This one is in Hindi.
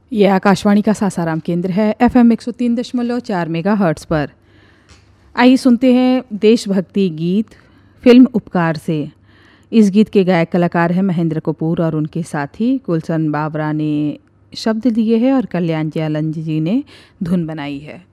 ये आकाशवाणी का सासाराम केंद्र है। FM 103.4 मेगाहर्ट्ज़ पर। आइए सुनते हैं देशभक्ति गीत फिल्म उपकार से। इस गीत के गायक कलाकार हैं महेंद्र कपूर और उनके साथी गुलशन बाबरा ने शब्द दिए हैं और कल्याण जयालंज जी ने धुन बनाई है।